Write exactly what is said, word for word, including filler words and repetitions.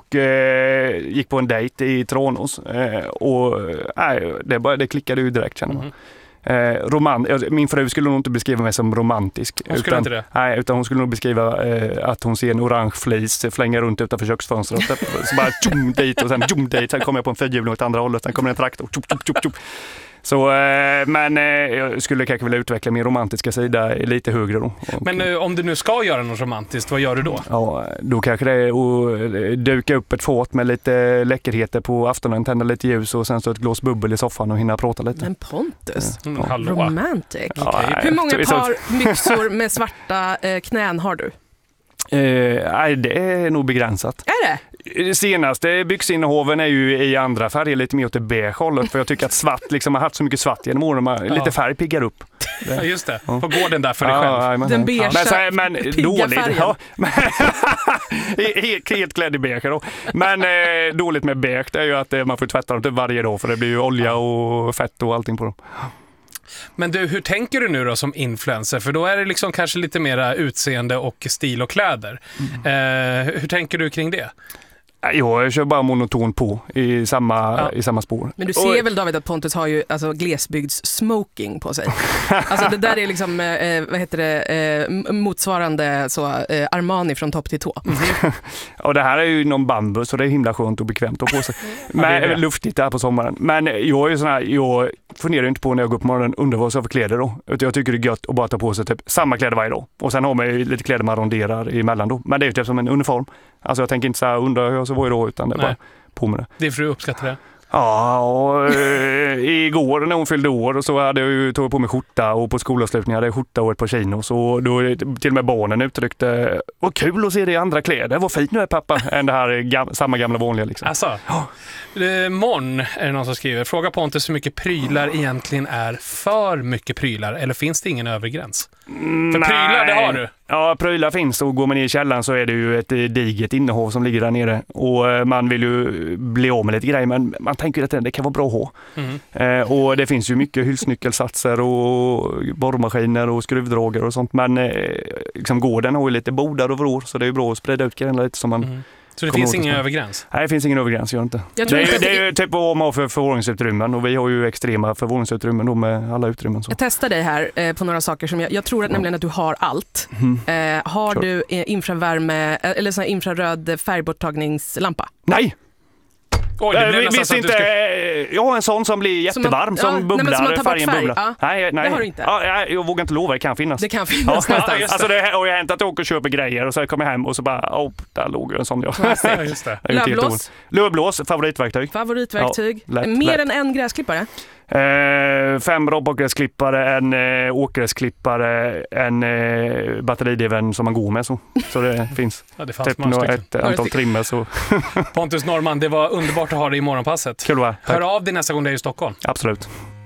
och eh, gick på en dejt i Tranås. Eh, och eh, det, bara, det klickade ju direkt, känner man. Mm. Eh, roman, min fru skulle nog inte beskriva mig som romantisk. Hon skulle utan, inte det? Nej, utan hon skulle nog beskriva eh, att hon ser en orange flis flänga runt utanför köksfönstret. Så bara tjum dit och sen tjum dit. Sen kommer jag på en fyrhjuling åt andra hållet. Sen kommer en traktor. Tjup, tjup, tjup, tjup. Så, eh, men eh, jag skulle kanske vilja utveckla min romantiska sida lite högre då. Och, men eh, om du nu ska göra något romantiskt, vad gör du då? Ja, då kanske det är att duka upp ett fat med lite läckerheter på aftonen, tända lite ljus och sen så ett glas bubbel i soffan och hinna prata lite. Men Pontus, Mm, hallå. romantic. Ja, Okay. nej, Hur många så- par byxor med svarta eh, knän har du? Eh, nej, det är nog begränsat. Är det? Det senaste byxinnehoven är ju i andra färger, lite mer åt det beige hållet, för jag tycker att svart, liksom, har haft så mycket svart genom åren, man, Ja. lite färg piggar upp. Ja, just det. På gården där för dig Ja, själv. ja, men, Den ja. beigea, men, så här, men pigga dåligt. färgen. Ja, men, helt, helt klädd i beige då. Men eh, dåligt med beige det är ju att eh, man får tvätta dem typ varje dag, för det blir ju olja och fett och allting på dem. Men du, hur tänker du nu då som influencer? För då är det liksom kanske lite mera utseende och stil och kläder. Mm. Eh, hur tänker du kring det? Jag kör bara monoton på i samma, Ja. i samma spår. Men du ser Och- väl, David, att Pontus har ju alltså, glesbygds-smoking på sig. Alltså det där är liksom, eh, vad heter det, eh, motsvarande så, eh, Armani från topp till tå. Och det här är ju någon bambus och det är himla skönt och bekvämt att ha på sig. Men Ja, det är det. luftigt där på sommaren. Men jag är ju sån här, jag funderar ju inte på när jag går upp på morgonen, undrar vad jag har för kläder då. Utan jag tycker det är gött att bara ta på sig typ samma kläder varje dag. Och sen har man ju lite kläder man ronderar emellan då. Men det är ju typ som en uniform. Alltså jag tänker inte så här, undrar hur jag så var idag, utan det är Nej. bara på med det. Det är för att du uppskattar det. Ja, och eh, igår när hon fyllde år och så hade jag ju tagit på mig skjorta, och på skolavslutningen hade jag skjorta och ett par chinos, och då till och med barnen uttryckte, vad kul att se det i andra kläder, vad fint nu är pappa, än det här gam- samma gamla vanliga liksom. Alltså, eh, Mon är det någon som skriver. Fråga Pontus hur mycket prylar egentligen är för mycket prylar, eller finns det ingen övergräns? För prylar, det har du. Ja, prylar finns, och går man ner i källaren så är det ju ett eh, diget innehav som ligger där nere, och eh, man vill ju bli av med lite grejer, men man tänker att det kan vara bra att ha. Mm. Eh, och det finns ju mycket hylsnyckelsatser och borrmaskiner och skruvdragare och sånt, men eh, liksom gården har ju lite bodar och vrår, så det är ju bra att sprida ut grejerna lite som man... Mm. Så det Kommer finns åt ingen oss. övergräns? Nej, det finns ingen övergräns, gör det inte. Jag tror Det är, inte ju- att det är ju typ vad man har för förvåningsutrymmen, och vi har ju extrema förvåningsutrymmen då med alla utrymmen. Så. Jag testar dig här eh, på några saker som jag, jag tror att, nämligen att du har allt. Mm. Eh, har Kör. du eh, infravärme eh, eller sån här infraröd färgborttagningslampa? Nej! Oj, det Jag blev nästan visste så att du inte, skulle... eh, jag har en sån som blir Som man- jättevarm, ja, som nej, men bubblar, som man tar bort färgen färg, bubblar. ja. Nej, nej. Det har du inte. Ja, jag, jag vågar inte lova, det kan finnas. Det kan Ja, finnas ja, någonstans. just alltså det har ju hänt att jag åker och köper grejer och så kommer jag hem och så bara, oh, där låg ju en sån. Ja. Ja, just det. Det är ju inte helt Lövblås? ovanligt. Lövblås, favoritverktyg. Favoritverktyg? Ja, lätt, Mer lätt. än en gräsklippare? Eh, fem robotgräsklippare, en eh, åkgräsklippare, en eh, batterideven som man går med. Så, så det finns Ja, det fanns typ några några, stycken. ett antal stycken. trimmer. Så. Pontus Norman, det var underbart att ha dig i morgonpasset. Kul att vara här. Tack. Hör av dig nästa gång du är i Stockholm. Absolut.